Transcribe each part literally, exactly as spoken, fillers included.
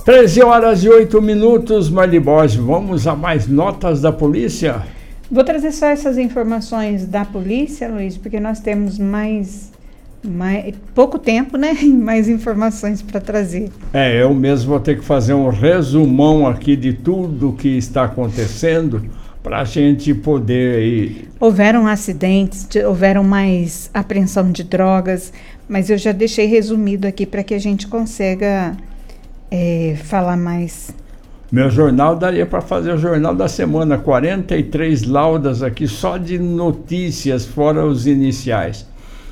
treze horas e oito minutos, Marli Borges. Vamos a mais notas da polícia? Vou trazer só essas informações da polícia, Luiz, porque nós temos mais, mais pouco tempo, né? Mais informações para trazer. É, eu mesmo vou ter que fazer um resumão aqui de tudo que está acontecendo para a gente poder ir. Houveram acidentes, houveram mais apreensão de drogas, mas eu já deixei resumido aqui para que a gente consiga é, falar mais. Meu jornal daria para fazer o jornal da semana, quarenta e três laudas aqui só de notícias, fora os iniciais.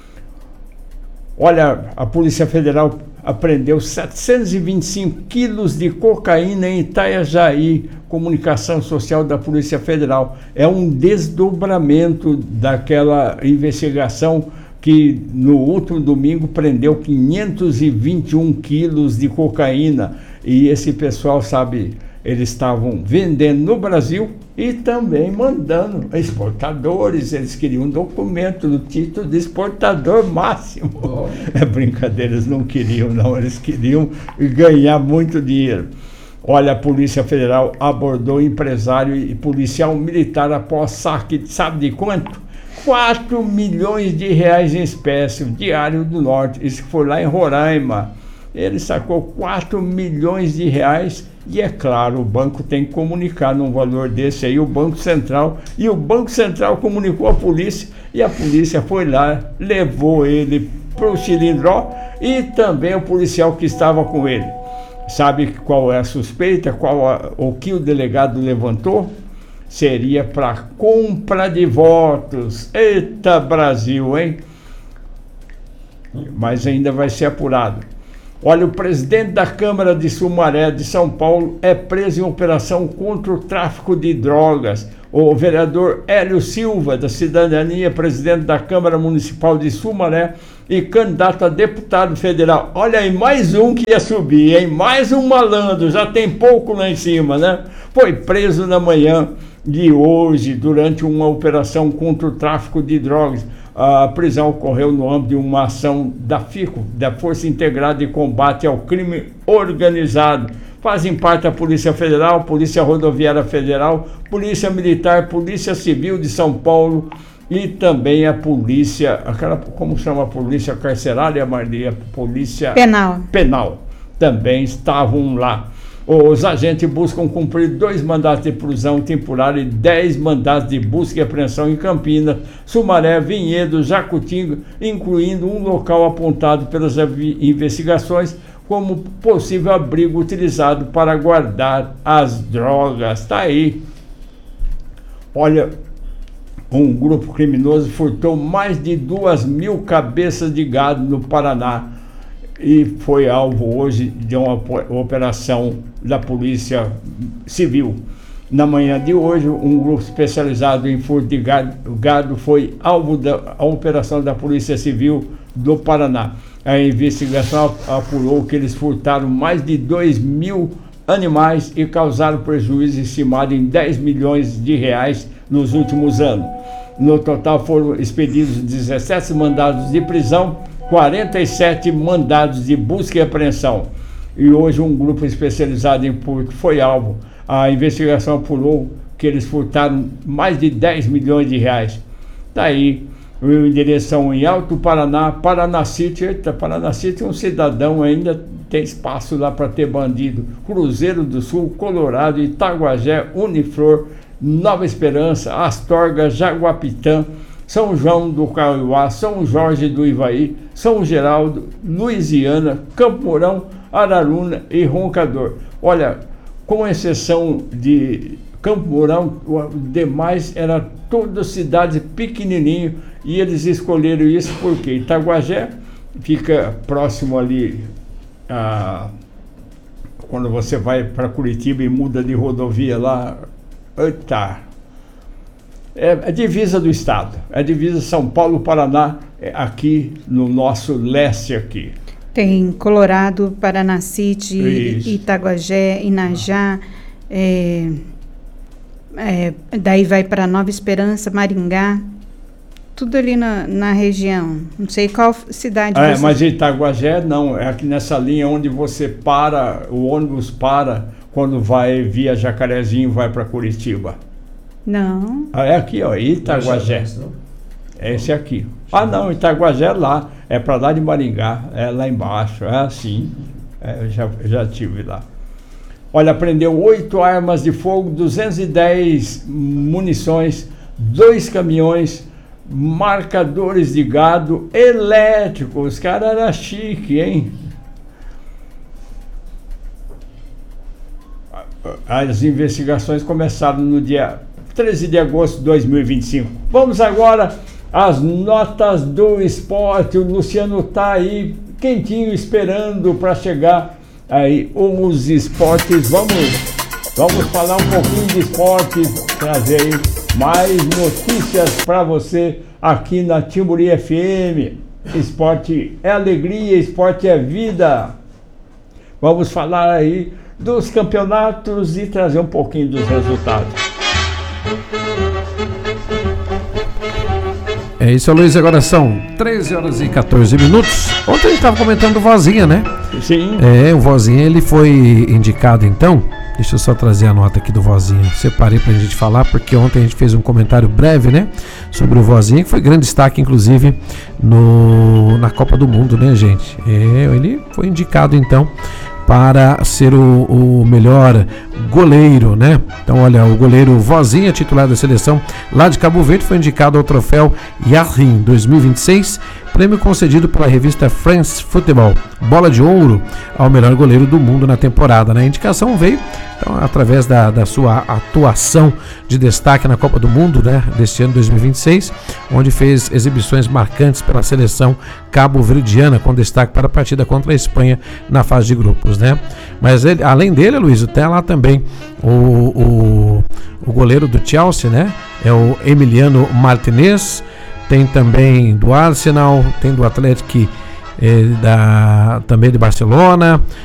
Olha, a Polícia Federal apreendeu setecentos e vinte e cinco quilos de cocaína em Itajaí, comunicação social da Polícia Federal. É um desdobramento daquela investigação que no último domingo prendeu quinhentos e vinte e um quilos de cocaína. E esse pessoal, sabe, eles estavam vendendo no Brasil e também mandando exportadores. Eles queriam um documento do título de exportador máximo. Oh. É brincadeira, eles não queriam não, eles queriam ganhar muito dinheiro. Olha, a Polícia Federal abordou empresário e policial militar após saque, sabe de quanto? quatro milhões de reais em espécie, Diário do Norte. Isso foi lá em Roraima. Ele sacou quatro milhões de reais e, é claro, o banco tem que comunicar num valor desse aí, o Banco Central, e o Banco Central comunicou à polícia e a polícia foi lá, levou ele para o Cilindró e também o policial que estava com ele. Sabe qual é a suspeita, qual a, o que o delegado levantou? Seria para compra de votos. Eita Brasil, hein? Mas ainda vai ser apurado. Olha, o presidente da Câmara de Sumaré, de São Paulo, é preso em operação contra o tráfico de drogas. O vereador Hélio Silva, da Cidadania, presidente da Câmara Municipal de Sumaré e candidato a deputado federal. Olha aí, mais um que ia subir, hein? Mais um malandro, já tem pouco lá em cima, né? Foi preso na manhã de hoje, durante uma operação contra o tráfico de drogas. A prisão ocorreu no âmbito de uma ação da FICO, da Força Integrada de Combate ao Crime Organizado. Fazem parte a Polícia Federal, Polícia Rodoviária Federal, Polícia Militar, Polícia Civil de São Paulo e também a Polícia, aquela, como chama a Polícia Carcerária, Maria? Polícia Penal. Penal. Também estavam lá. Os agentes buscam cumprir dois mandatos de prisão temporária e dez mandatos de busca e apreensão em Campinas, Sumaré, Vinhedo, Jacutinga, incluindo um local apontado pelas investigações como possível abrigo utilizado para guardar as drogas. Está aí. Olha, um grupo criminoso furtou mais de duas mil cabeças de gado no Paraná e foi alvo hoje de uma operação da Polícia Civil. Na manhã de hoje, um grupo especializado em furto de gado, gado foi alvo da operação da Polícia Civil do Paraná. A investigação apurou que eles furtaram mais de dois mil animais e causaram prejuízo estimado em dez milhões de reais nos últimos anos. No total foram expedidos dezessete mandados de prisão, quarenta e sete mandados de busca e apreensão. E hoje um grupo especializado em furto foi alvo. A investigação apurou que eles furtaram mais de dez milhões de reais. Está aí, o endereção em Alto Paraná, Paranacite. Eita, Paranacite, um cidadão ainda tem espaço lá para ter bandido. Cruzeiro do Sul, Colorado, Itaguajé, Uniflor, Nova Esperança, Astorga, Jaguapitã, São João do Cauã, São Jorge do Ivaí, São Geraldo, Luisiana, Campo Mourão, Araruna e Roncador. Olha, com exceção de Campo Mourão, o demais era toda cidade pequenininho e eles escolheram isso porque Itaguajé fica próximo ali, a, quando você vai para Curitiba e muda de rodovia lá, eita, é a divisa do estado, é a divisa São Paulo-Paraná, é aqui no nosso leste aqui. Tem Colorado, Paranacite, Itaguajé, Inajá, é, é, daí vai para Nova Esperança, Maringá, tudo ali na, na região. Não sei qual cidade É, você... mas Itaguajé não, é aqui nessa linha onde você para, o ônibus para quando vai via Jacarezinho, vai para Curitiba. Não. Ah, é aqui, ó, Itaguajé. É esse aqui. Ah, não, Itaguajé é lá, é para lá de Maringá, é lá embaixo, é assim. É, eu já, eu já tive lá. Olha, prendeu oito armas de fogo, duzentas e dez munições, dois caminhões, marcadores de gado elétricos. Os caras eram chique, hein? As investigações começaram no dia treze de agosto de dois mil e vinte e cinco. Vamos agora às notas do esporte. O Luciano tá aí quentinho esperando para chegar aí os esportes. Vamos, vamos falar um pouquinho de esporte, trazer aí mais notícias para você aqui na Timburi F M. Esporte é alegria, esporte é vida. Vamos falar aí dos campeonatos e trazer um pouquinho dos resultados. É isso, Luiz. Agora são treze horas e quatorze minutos. Ontem a gente estava comentando o Vozinha, né? Sim. É, o Vozinha, ele foi indicado então. Deixa eu só trazer a nota aqui do Vozinha. Separei pra gente falar, porque ontem a gente fez um comentário breve, né? Sobre o Vozinha, que foi grande destaque, inclusive, no, na Copa do Mundo, né, gente? É, ele foi indicado então para ser o, o melhor goleiro, né? Então, olha, o goleiro Vozinha, titular da seleção lá de Cabo Verde, foi indicado ao troféu Yarin dois mil e vinte e seis, prêmio concedido pela revista France Football, bola de ouro ao melhor goleiro do mundo na temporada, né? A indicação veio, então, através da, da sua atuação de destaque na Copa do Mundo, né, deste ano dois mil e vinte e seis, onde fez exibições marcantes pela seleção cabo-verdiana, com destaque para a partida contra a Espanha na fase de grupos, né? Mas ele, além dele, Luiz, tem lá também o, o, o goleiro do Chelsea, né? É o Emiliano Martinez, tem também do Arsenal, tem do Atlético, eh, da, também de Barcelona,